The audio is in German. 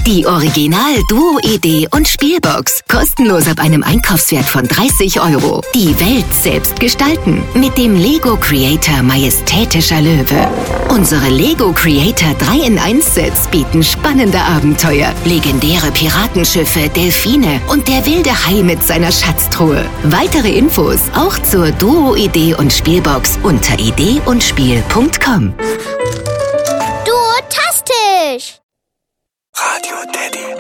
Die Original Duo Idee und Spielbox. Kostenlos ab einem Einkaufswert von 30 €. Die Welt selbst gestalten mit dem Lego Creator Majestätischer Löwe. Unsere Lego Creator 3-in-1-Sets bieten spannende Abenteuer, legendäre Piratenschiffe, Delfine und der wilde Hai mit seiner Schatztruhe. Weitere Infos auch zur Duo Idee und Spielbox unter ideeundspiel.com. Duotastisch! Radio Daddy.